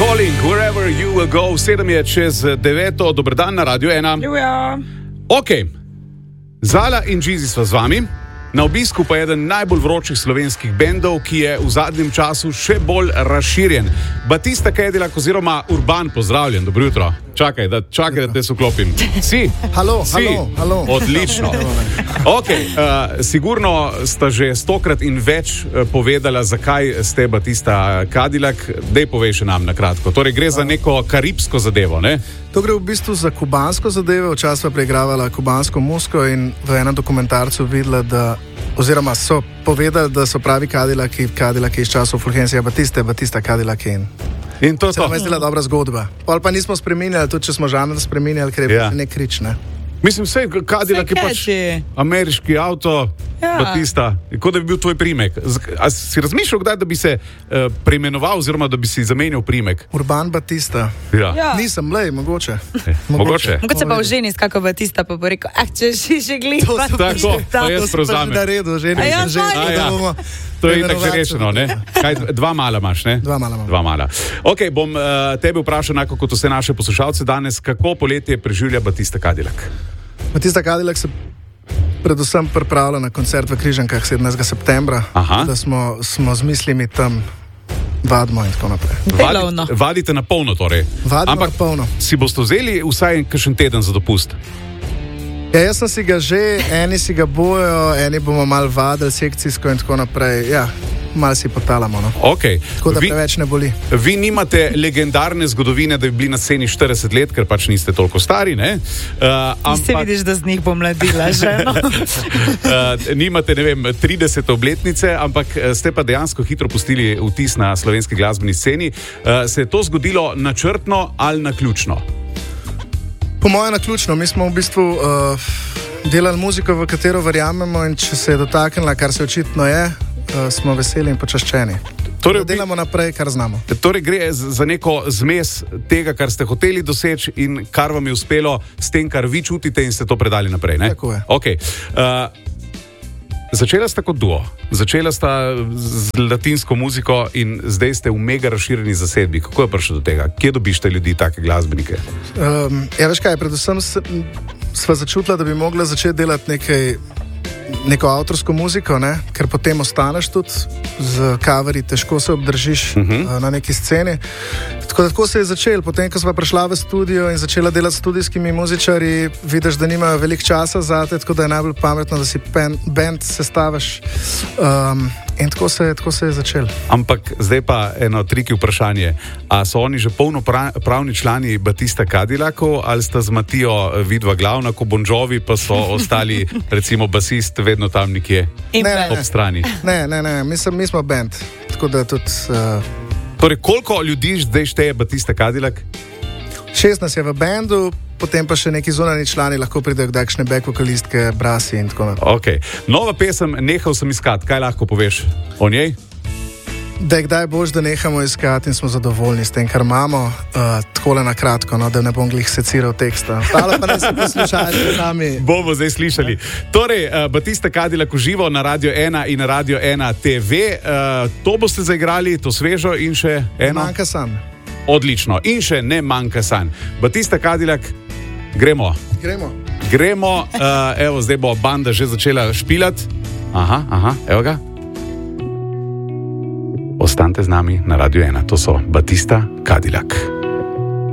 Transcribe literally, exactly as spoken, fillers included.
Calling, wherever you will go, sedem je čez deveto, dober dan na Radio ena. Ljuja. Ok, Zala in Jeezy sva z vami, na obisku pa eden najbolj vročih slovenskih bendov, ki je v zadnjem času še bolj razširjen. Batista Cadillac oziroma Urban, pozdravljen, dobro jutro. Čakaj, da, čakaj, da te soklopim. Si? Halo, si? halo, halo. Odlično. Ok, uh, sigurno sta že stokrat in več uh, povedala, zakaj ste Batista Cadillac. Dej povej še nam na kratko. Torej, gre za neko karibsko zadevo, ne? To gre v bistvu za kubansko zadevo. Včasih pa preigravala kubansko muziko in v enem dokumentarcu videla, da oziroma so povedali, da so pravi Cadillaki, Cadillaki iz časov Fulgencija Batiste, Batista Cadillac in... In to je Se to. nam je zdela dobra zgodba. Pol pa nismo spreminjali, tudi če smo žanr spreminjali, ker je Ja. nek krič, ne? Mislim, vse Cadillac je pač catchy. ameriški avto, Ja. Batista, kot da bi bil tvoj primek. Z- A si razmišljal kdaj, da bi se uh, preimenoval oziroma da bi si zamenjal primek? Urban Batista. Ja. Ja. Nisem, lej, mogoče. Mogoče. Mogoče pa v ženi skako Batista pa bo rekel, ah, če si že gleda. Tako, pa jaz prevzamem. Na redu, že A ja, že, fajn. A da ja. bomo To je itak že preimenovalce. rešeno, ne? Kaj, dva mala imaš, ne? Dva mala imam. Dva mala. Ok, bom uh, tebe vprašal, enako kot vse naše poslušalce danes, kako poletje preživlja Batista Cadillac? Batista Cadillac se predvsem pripravlja na koncert v Križankah sedemnajstega septembra, Aha. da smo, smo z mislimi tam vadimo in tako naprej. Delovno. Vadite, vadite na polno, torej. Vadimo Ampak na polno. si boste vzeli vsaj kakšen teden za dopust? Ja, jaz sem si ga že, eni si ga bojo, eni bomo mal vadili sekcijsko in tako naprej. Ja, mal si potalamo, no. Ok. Tako da Vi, preveč ne boli. vi nimate legendarne zgodovine, da bi bili na sceni štirideset let, ker pač niste toliko stari, ne? Uh, Ti se vidiš, da z njih bom mladila že, no. Uh, nimate, ne vem, tridesete obletnice, ampak eh, ste pa dejansko hitro pustili vtis na slovenski glasbeni sceni. Uh, se je to zgodilo načrtno ali naključno? Po mojem naključno, mi smo v bistvu uh, delali muziko, v katero verjamemo in če se je dotaknila, kar se očitno je, uh, smo veseli in počaščeni. Torej, Da delamo naprej, kar znamo. Torej gre z- za neko zmes tega, kar ste hoteli doseči in kar vam je uspelo s tem, kar vi čutite in ste to predali naprej, ne? Tako je. Okay. Uh, začela sta kot duo, začela sta z latinsko muziko in zdaj ste v mega razširjeni zasedbi. Kako je prišlo do tega? Kje dobiš te ljudi, take glasbenike? Um, ja, veš kaj, predvsem s- m, sva začutila, da bi mogla začeti delati nekaj, neko avtorsko muziko, ne? Ker potem ostaneš tudi z coverji, težko se obdržiš uh -huh. uh, na neki sceni. Tako da tako se je začelo. Potem, ko sva prišla v studio in začela delati s studijskimi muzičarji, vidiš, da nimajo veliko časa zate, tako da je najbolj pametno, da si pen, band sestaviš. Um, in tako se, tako se je začelo. Ampak zdaj pa eno triki vprašanje. A so oni že polnopravni člani Batista Cadillacov ali sta z Matijo vidva glavna, ko Bon Jovi pa so ostali, recimo basist, vedno tam nekje In Ne, band. ob strani? Ne, ne, ne, mi, sem, mi smo band. Tako da tudi uh, Torej, koliko ljudi zdaj šteje Batista Cadillac? šestnajst je v bendu, potem pa še neki zunanji člani lahko pridejo, kdaj kakšne back vokalistke, brasi in tako naprej. Okay. Nova pesem, nehal sem iskati. Kaj lahko poveš o njej? Da je kdaj boš, da nehamo iskati in smo zadovoljni s tem, kar imamo, uh, takole na kratko, no, da ne bom glih seciral teksta. Hvala pa, da se poslušajte sami. Bomo zdaj slišali. Torej, uh, Batista Cadillac uživo na Radio ena in na Radio ena T V. Uh, to boste zaigrali, to svežo in še eno. Manjka sam. Odlično. In še ne manjka sanj. Batista Cadillac, gremo. Gremo. Gremo, uh, evo, zdaj bo banda že začela špilati. Aha, aha, evo ga. Ostanite z nami na Radio ena, to so Batista Cadillac.